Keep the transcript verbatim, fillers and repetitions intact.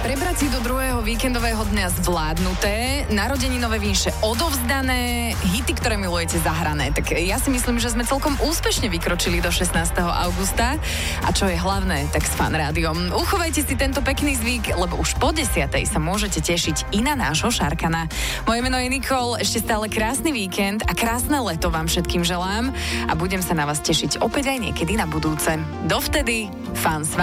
Prebrať si do druhého víkendového dňa zvládnuté, narodeninové vinše odovzdané, hity, ktoré milujete zahrané. Tak ja si myslím, že sme celkom úspešne vykročili do šestnásteho augusta. A čo je hlavné, tak s Fan Rádiom. Uchovajte si tento pekný zvyk, lebo už po desiatej sa môžete tešiť i na nášho Šarkana. Moje meno je Nikol, ešte stále krásny víkend a krásne leto vám všetkým želám a budem sa na vás tešiť opäť aj niekedy na budúce. Dovtedy, Fan s